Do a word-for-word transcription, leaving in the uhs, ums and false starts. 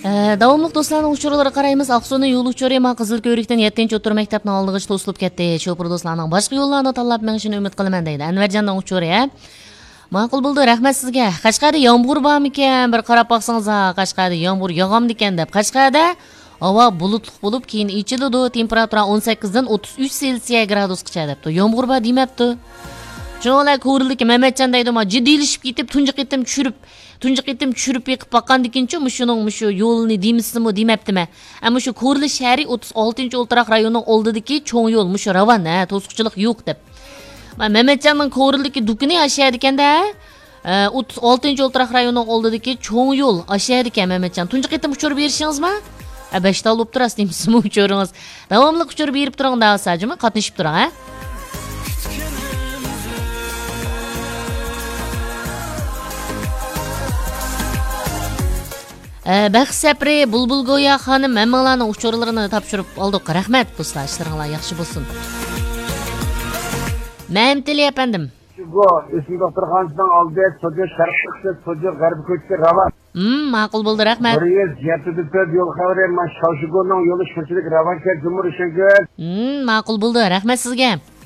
Davomliq do'stlarning uchurlari qaraymiz. Aqsuning yo'l uchuri ma Qizilko'rikdan yettinchi o'rta maktabning oldingicha to'silib ketdi. Shopur do'stlarning boshqa yo'llarni tanlab menishini umid qilaman deydi. Anvarjonning uchuri, ha. Ma'qul bo'ldi, rahmat sizga. Qashqarda yomg'ir bormikan? Bir qarab baqsangiz, Qashqarda yomg'ir yog'amdikan deb. Qashqarda havo bulutli bo'lib, keyin ichiladi, temperatura o'n sakkizdan o'ttiz uch Selsiya gradusgacha debdi. Yomg'ir bor demabdi. Jo'lar ko'rildi Mehmetjon deydi, ma jiddiyilashib ketib, tunji qitim tushirib, tunji qitim tushirib yiqib baqqandikinchi, mushuning mushu yo'lni demisimi, demabdimi? Ammo shu Ko'rli shahri o'ttiz oltinchi o'ltiraq rayonining oldidagi cho'ng yo'l, mushu ravan, ha, to'siqchilik yo'q deb. Ma Mehmetjonning Ko'rildagi dukini ashar ekanda, o'ttiz oltinchi o'ltiraq rayonining oldidagi cho'ng yo'l ashar ekan Mehmetjon. Tunji qitim uchirib berishingizmi? besh olib turasiz demisizmi uchuringiz? Davomli uchirib berib turing davosajimi? Qatnashib turing, ha? Baxt Sapri, Bulbul Go'ya xonim hammalarning uchurlarini topshirib oldik. Rahmat do'stlar, ishlaringiz yaxshi bo'lsin. Men Tili efendim. Bu Eski doktorxonasidan oldi, So'jur sharqqa, So'jur g'arb ko'chga ravan. Hmm, ma'qul bo'ldi, rahmat. bir yuz yetti to'rt yo'l xavri, mana Shoshigo'ning yo'li shunchalik ravan ke, jumhur ishingil. Hmm, ma'qul bo'ldi, rahmat sizga.